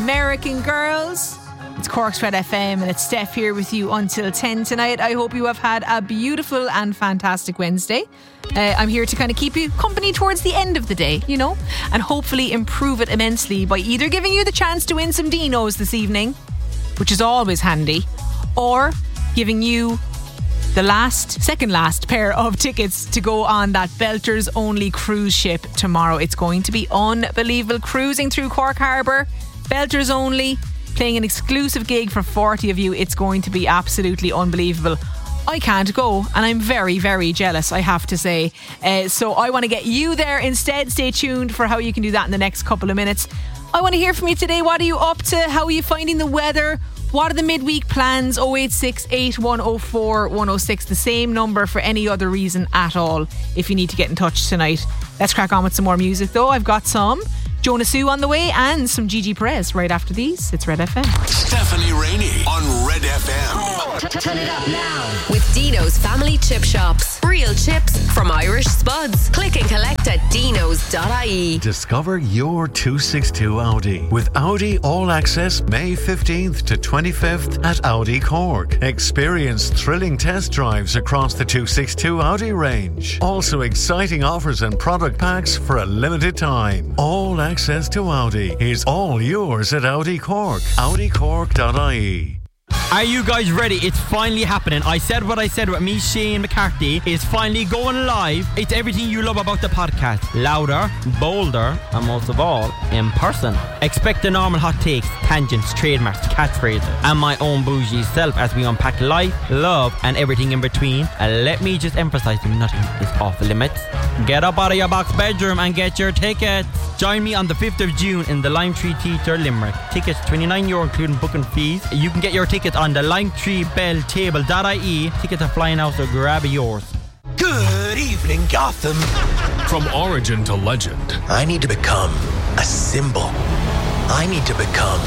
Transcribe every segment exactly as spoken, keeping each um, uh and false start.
American Girls. It's Cork's Red F M and it's Steph here with you until ten tonight. I hope you have had a beautiful and fantastic Wednesday. Uh, I'm here to kind of keep you company towards the end of the day, you know, and hopefully improve it immensely by either giving you the chance to win some Dinos this evening, which is always handy, or giving you the last, second last pair of tickets to go on that Belters Only cruise ship tomorrow. It's going to be unbelievable. Cruising through Cork Harbour, Belters Only, playing an exclusive gig for forty of you. It's going to be absolutely unbelievable. I can't go and I'm very, very jealous, I have to say. Uh, so I want to get you there instead. Stay tuned for how you can do that in the next couple of minutes. I want to hear from you today. What are you up to? How are you finding the weather? What are the midweek plans? oh eight six eight, one oh four, one oh six. The same number for any other reason at all if you need to get in touch tonight. Let's crack on with some more music though. I've got some Jonah Sue on the way and some Gigi Perez right after these. It's Red F M. Stephanie Rainey on Red F M. Turn it up now. With Dino's Family Chip Shops. Real chips from Irish Spuds. Click and collect at dinos dot I E. Discover your two sixty-two Audi with Audi All Access May fifteenth to twenty-fifth at Audi Cork. Experience thrilling test drives across the two sixty-two Audi range. Also exciting offers and product packs for a limited time. All access to Audi is all yours at Audi Cork. audi cork dot I E. Are you guys ready? It's finally happening. I said what I said with me, Shane McCarthy. It's finally going live. It's everything you love about the podcast. Louder, bolder, and most of all, in person. Expect the normal hot takes, tangents, trademarks, catchphrases, and my own bougie self as we unpack life, love, and everything in between. And let me just emphasize, nothing is off limits. Get up out of your box bedroom and get your tickets. Join me on the fifth of June in the Lime Tree Theatre, Limerick. Tickets twenty-nine euro including booking fees. You can get your tickets on the lime tree bell table dot I E. Tickets are flying out, so grab yours. Good evening, Gotham. From origin to legend, I need to become a symbol. I need to become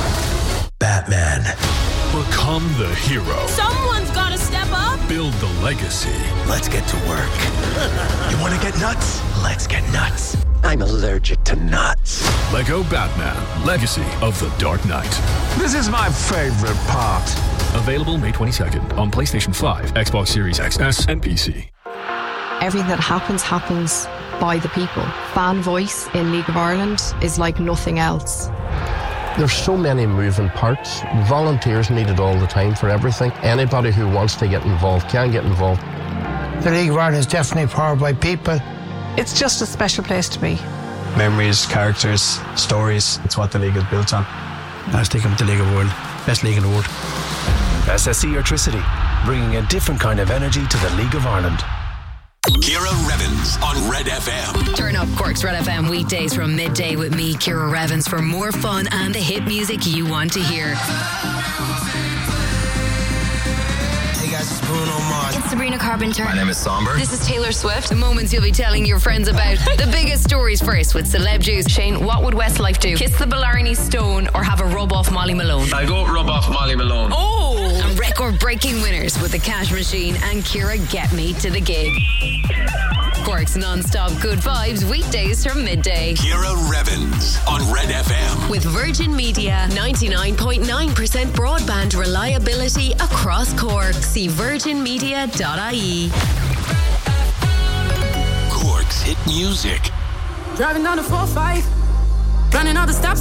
Batman. become the hero. Someone's gotta step up. Build the legacy. Let's get to work. You want to get nuts? Let's get nuts. I'm allergic to nuts. Lego Batman, Legacy of the Dark Knight. This is my favorite part. Available May twenty-second on PlayStation five, Xbox Series X S, and P C. Everything that happens, happens by the people. Fan voice in League of Ireland is like nothing else. There's so many moving parts. Volunteers needed all the time for everything. Anybody who wants to get involved can get involved. The League of Ireland is definitely powered by people. It's just a special place to be. Memories, characters, stories. It's what the league is built on. I stick with the League of Ireland. Best league in the world. S S E Electricity, bringing a different kind of energy to the League of Ireland. Ciara Revens on Red F M. Turn up Cork's Red F M weekdays from midday with me, Ciara Revens, for more fun and the hit music you want to hear. Hey guys, it's Bruno Mars. It's Sabrina Carpenter. My name is Somber. This is Taylor Swift. The moments you'll be telling your friends about. The biggest stories first with Celeb Juice. Shane, what would Westlife do? Kiss the Blarney Stone or have a rub off Molly Malone? I go rub off Molly Malone. Oh! And record-breaking winners with the Cash Machine and Ciara Get Me to the Gig. Cork's non-stop good vibes weekdays from midday. Ciara Revens on Red F M. With Virgin Media, ninety-nine point nine percent broadband reliability across Cork. See virgin media dot I E. Cork's hit music. Driving down the four five, running all the stops.